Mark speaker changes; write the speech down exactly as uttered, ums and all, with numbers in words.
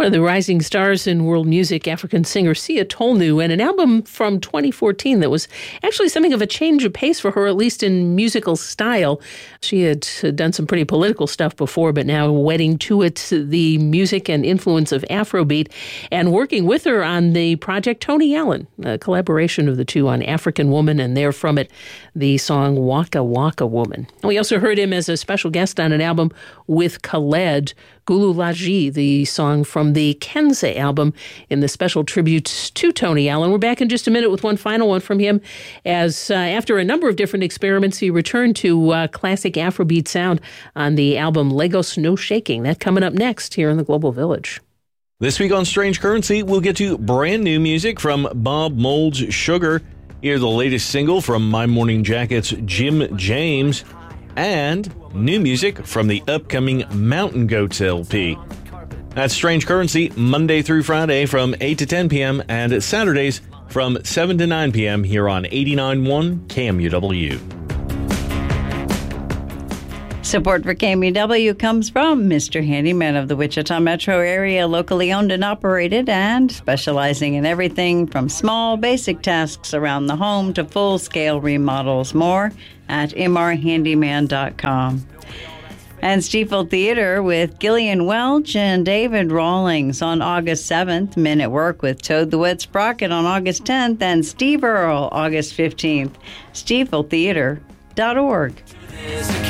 Speaker 1: One of the rising stars in world music, African singer Sia Tolnu, and an album from twenty fourteen that was actually something of a change of pace for her, at least in musical style. She had done some pretty political stuff before, but now wedding to it the music and influence of Afrobeat, and working with her on the project Tony Allen, a collaboration of the two on African Woman, and there from it, the song Waka Waka Woman. We also heard him as a special guest on an album with Khaled, Gulu Laji, the song from the Kenza album in the special tribute to Tony Allen. We're back in just a minute with one final one from him, as uh, after a number of different experiments, he returned to uh, classic Afrobeat sound on the album Lagos No Shaking. That coming up next here in the Global Village.
Speaker 2: This week on Strange Currency, we'll get to brand new music from Bob Mould's Sugar, hear the latest single from My Morning Jacket's Jim James, and new music from the upcoming Mountain Goats L P. That's Strange Currency, Monday through Friday from eight to ten p.m. and Saturdays from seven to nine p.m. here on eighty-nine point one K M U W.
Speaker 3: Support for K M U W comes from Mister Handyman of the Wichita metro area, locally owned and operated, and specializing in everything from small, basic tasks around the home to full-scale remodels. More at m r handyman dot com. And Stiefel Theater with Gillian Welch and David Rawlings on August seventh. Men at Work with Toad the Wet Sprocket on August tenth. And Steve Earle August fifteenth. Stiefel Theater dot org.